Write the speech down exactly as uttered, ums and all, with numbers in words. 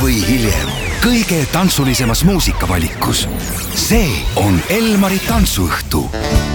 või hiljem kõige tantsulisemas muusikavalikus. See on Elmari tantsuõhtu.